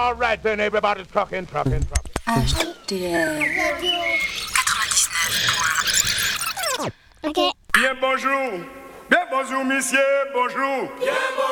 All right, then, everybody's trucking. HTL 99.1. Ok. Bien bonjour, monsieur, bonjour.